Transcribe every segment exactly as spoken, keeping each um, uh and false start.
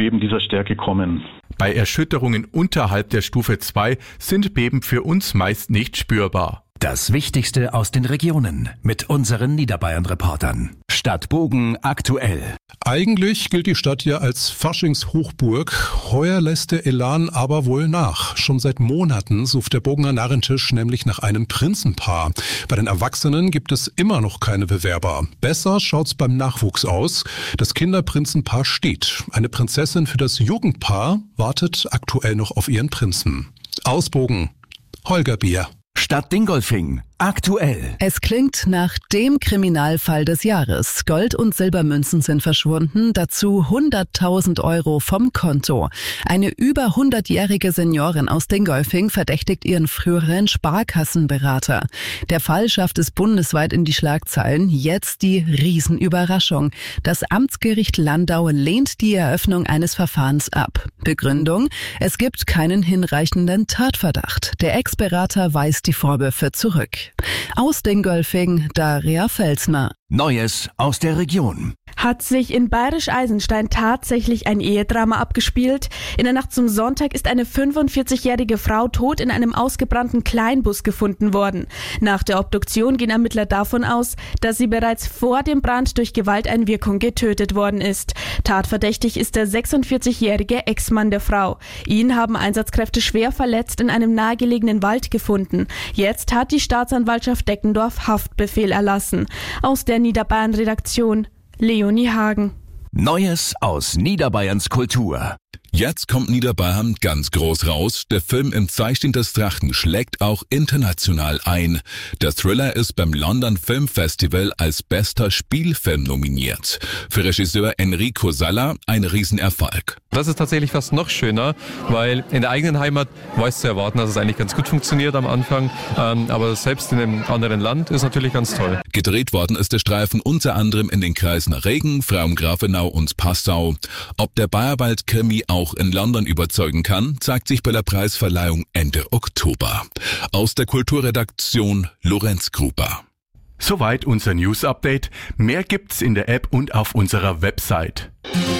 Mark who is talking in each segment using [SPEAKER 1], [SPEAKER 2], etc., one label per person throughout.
[SPEAKER 1] Beben dieser Stärke kommen.
[SPEAKER 2] Bei Erschütterungen unterhalb der Stufe zwei sind Beben für uns meist nicht spürbar.
[SPEAKER 3] Das Wichtigste aus den Regionen mit unseren Niederbayern-Reportern. Stadt Bogen aktuell.
[SPEAKER 4] Eigentlich gilt die Stadt ja als Faschingshochburg. Heuer lässt der Elan aber wohl nach. Schon seit Monaten sucht der Bogener Narrentisch nämlich nach einem Prinzenpaar. Bei den Erwachsenen gibt es immer noch keine Bewerber. Besser schaut's beim Nachwuchs aus. Das Kinderprinzenpaar steht. Eine Prinzessin für das Jugendpaar wartet aktuell noch auf ihren Prinzen. Aus Bogen, Holger Bier.
[SPEAKER 3] Stadt Dingolfing aktuell.
[SPEAKER 5] Es klingt nach dem Kriminalfall des Jahres. Gold- und Silbermünzen sind verschwunden, dazu hunderttausend Euro vom Konto. Eine über hundertjährige Seniorin aus Dingolfing verdächtigt ihren früheren Sparkassenberater. Der Fall schafft es bundesweit in die Schlagzeilen. Jetzt die Riesenüberraschung. Das Amtsgericht Landau lehnt die Eröffnung eines Verfahrens ab. Begründung: Es gibt keinen hinreichenden Tatverdacht. Der Ex-Berater weist die Vorwürfe zurück. Aus Dingolfing, Daria Felsner.
[SPEAKER 3] Neues aus der Region.
[SPEAKER 6] Hat sich in Bayerisch Eisenstein tatsächlich ein Ehedrama abgespielt? In der Nacht zum Sonntag ist eine fünfundvierzigjährige Frau tot in einem ausgebrannten Kleinbus gefunden worden. Nach der Obduktion gehen Ermittler davon aus, dass sie bereits vor dem Brand durch Gewalteinwirkung getötet worden ist. Tatverdächtig ist der sechsundvierzigjährige Ex-Mann der Frau. Ihn haben Einsatzkräfte schwer verletzt in einem nahegelegenen Wald gefunden. Jetzt hat die Staatsanwaltschaft Deckendorf Haftbefehl erlassen. Aus der Niederbayern-Redaktion Leonie Hagen.
[SPEAKER 3] Neues aus Niederbayerns Kultur.
[SPEAKER 7] Jetzt kommt Niederbayern ganz groß raus. Der Film Im Zeichen des Drachen schlägt auch international ein. Der Thriller ist beim London Film Festival als bester Spielfilm nominiert. Für Regisseur Enrico Salla ein Riesenerfolg.
[SPEAKER 8] Das ist tatsächlich fast noch schöner, weil in der eigenen Heimat war es zu erwarten, dass es eigentlich ganz gut funktioniert am Anfang. Ähm, aber selbst in einem anderen Land ist natürlich ganz toll.
[SPEAKER 7] Gedreht worden ist der Streifen unter anderem in den Kreisen Regen, Fraumgrafenau und Passau. Ob der Bayerwald-Krimi auch in London überzeugen kann, zeigt sich bei der Preisverleihung Ende Oktober. Aus der Kulturredaktion Lorenz Gruber.
[SPEAKER 2] Soweit unser News-Update. Mehr gibt's in der App und auf unserer Website.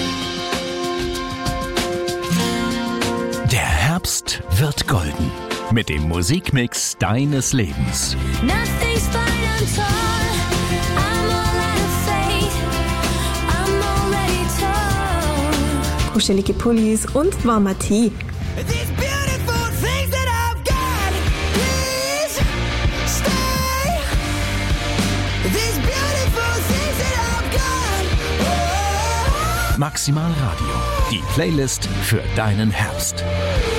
[SPEAKER 3] Der Herbst wird golden. Mit dem Musikmix deines Lebens.
[SPEAKER 9] Nothing's fine and tall. I'm all out of faith. I'm already told.
[SPEAKER 10] Kuschelige Pullis und warmer Tee.
[SPEAKER 9] These beautiful things that I've got. Please stay. These beautiful things that I've got. Oh.
[SPEAKER 3] Maximal Radio. Die Playlist für deinen Herbst.